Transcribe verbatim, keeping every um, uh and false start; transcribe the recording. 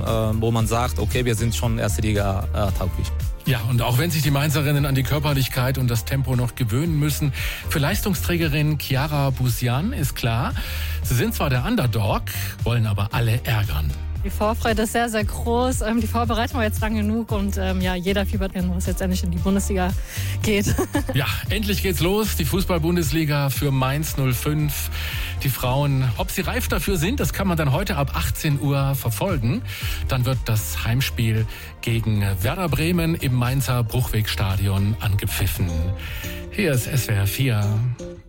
wo man sagt, okay, wir sind schon erste Liga äh, tauglich. Ja, und auch wenn sich die Mainzerinnen an die Körperlichkeit und das Tempo noch gewöhnen müssen, für Leistungsträgerin Chiara Busian ist klar, sie sind zwar der Underdog, wollen aber alle ärgern. Die Vorfreude ist sehr, sehr groß. Die Vorbereitung war jetzt lang genug und ähm, ja, jeder fiebert hin, wo es jetzt endlich in die Bundesliga geht. Ja, endlich geht's los. Die Fußball-Bundesliga für Mainz null fünf. Die Frauen, ob sie reif dafür sind, das kann man dann heute ab achtzehn Uhr verfolgen. Dann wird das Heimspiel gegen Werder Bremen im Mainzer Bruchwegstadion angepfiffen. Hier ist S W R vier.